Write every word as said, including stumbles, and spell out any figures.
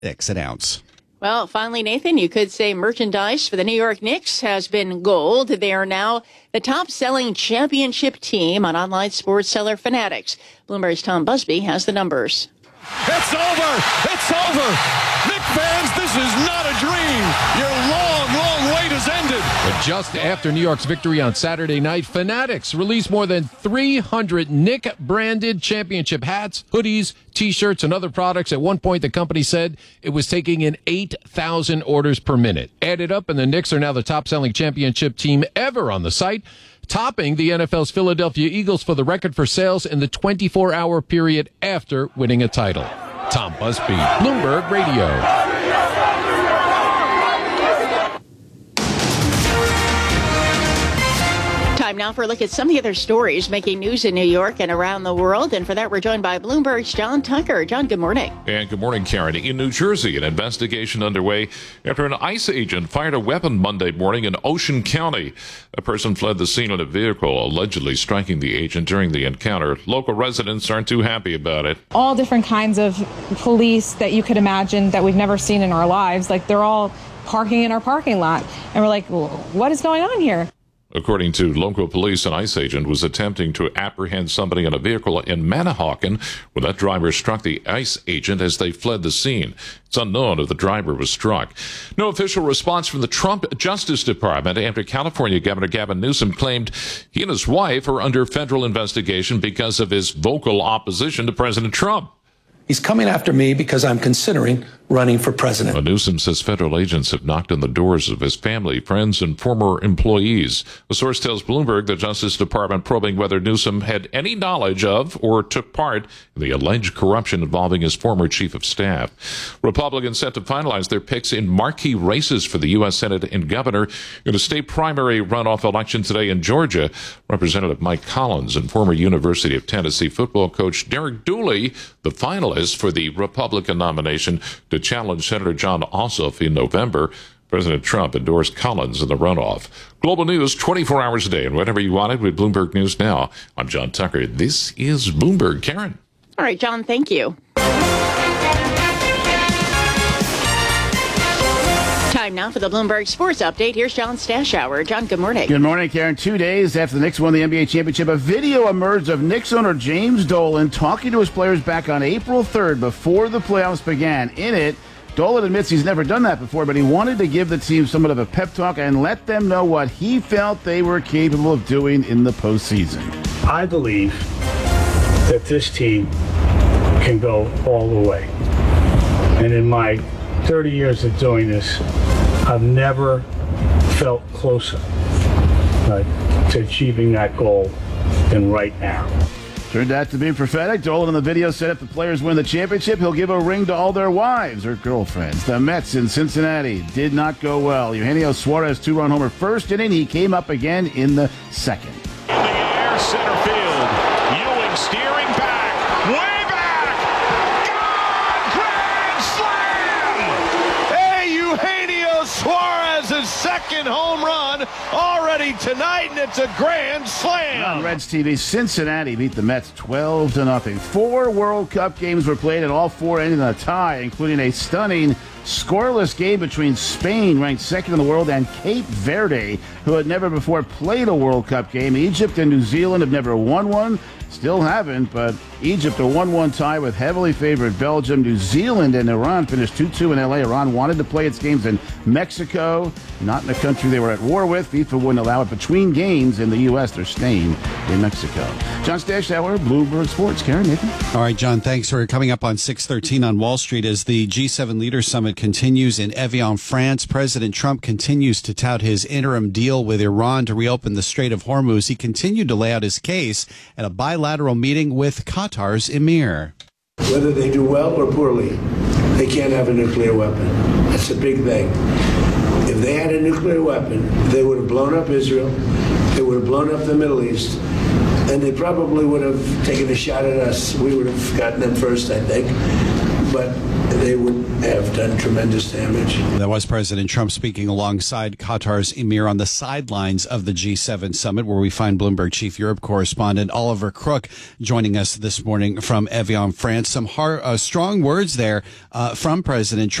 Knicks announce. Well, finally, Nathan, you could say merchandise for the New York Knicks has been gold. They are now the top-selling championship team on online sports seller Fanatics. Bloomberg's Tom Busby has the numbers. It's over! It's over! Knick fans, this is not a dream! Your long, long wait has ended! But just after New York's victory on Saturday night, Fanatics released more than three hundred Knick-branded championship hats, hoodies, T-shirts, and other products. At one point, the company said it was taking in eight thousand orders per minute. Added up, and the Knicks are now the top-selling championship team ever on the site, topping the N F L's Philadelphia Eagles for the record for sales in the twenty-four hour period after winning a title. Tom Busby, Bloomberg Radio. Time now for a look at some of the other stories making news in New York and around the world. And for that, we're joined by Bloomberg's John Tucker. John, good morning. And good morning, Karen. In New Jersey, an investigation underway after an ICE agent fired a weapon Monday morning in Ocean County. A person fled the scene in a vehicle, allegedly striking the agent during the encounter. Local residents aren't too happy about it. All different kinds of police that you could imagine that we've never seen in our lives. Like, they're all parking in our parking lot. And we're like, well, what is going on here? According to local police, an ICE agent was attempting to apprehend somebody in a vehicle in Manahawkin when that driver struck the ICE agent as they fled the scene. It's unknown if the driver was struck. No official response from the Trump Justice Department after California Governor Gavin Newsom claimed he and his wife are under federal investigation because of his vocal opposition to President Trump. He's coming after me because I'm considering running for president. Well, Newsom says federal agents have knocked on the doors of his family, friends, and former employees. A source tells Bloomberg the Justice Department probing whether Newsom had any knowledge of or took part in the alleged corruption involving his former chief of staff. Republicans set to finalize their picks in marquee races for the U S Senate and governor in a state primary runoff election today in Georgia. Representative Mike Collins and former University of Tennessee football coach Derek Dooley, the finalists for the Republican nomination to challenge Senator John Ossoff in November. President Trump endorsed Collins in the runoff. Global news twenty-four hours a day and whenever you want it with Bloomberg News Now. I'm John Tucker. This is Bloomberg. Karen. All right, John, thank you. Time now for the Bloomberg Sports Update. Here's John Stashower. John, good morning. Good morning, Karen. Two days after the Knicks won the N B A championship, a video emerged of Knicks owner James Dolan talking to his players back on April third before the playoffs began. In it, Dolan admits he's never done that before, but he wanted to give the team somewhat of a pep talk and let them know what he felt they were capable of doing in the postseason. I believe that this team can go all the way. And in my thirty years of doing this, I've never felt closer uh, to achieving that goal than right now. Turned out to be prophetic. Dolan in the video said if the players win the championship, he'll give a ring to all their wives or girlfriends. The Mets in Cincinnati did not go well. Eugenio Suarez two-run homer first inning. He came up again in the second. In the air, center field. Ewing steering back. Way back! Gone! Grand slam! Hey, Eugenio Suarez's second home run already tonight, and it's a grand slam. On Reds T V, Cincinnati beat the Mets twelve to nothing. Four World Cup games were played, and all four ended in a tie, including a stunning scoreless game between Spain, ranked second in the world, and Cape Verde, who had never before played a World Cup game. Egypt and New Zealand have never won one. Still haven't, but Egypt a one one tie with heavily favored Belgium. New Zealand and Iran finished two two in L A. Iran wanted to play its games in Mexico, not in a country they were at war with. FIFA wouldn't allow it between games in the U S. They're staying in Mexico. John Stashower, Bloomberg Sports. Karen, Nathan. All right, John, thanks for coming up on six thirteen on Wall Street. As the G seven Leaders Summit continues in Evian, France, President Trump continues to tout his interim deal with Iran to reopen the Strait of Hormuz. He continued to lay out his case at a bilateral meeting with Qatar's emir. Whether they do well or poorly, they can't have a nuclear weapon. That's a big thing. If they had a nuclear weapon, they would have blown up Israel, they would have blown up the Middle East, and they probably would have taken a shot at us. We would have gotten them first, I think. But they would have done tremendous damage. That was President Trump speaking alongside Qatar's emir on the sidelines of the G seven summit, where we find Bloomberg Chief Europe correspondent Oliver Crook joining us this morning from Evian, France. Some hard, uh, strong words there uh, from President Trump.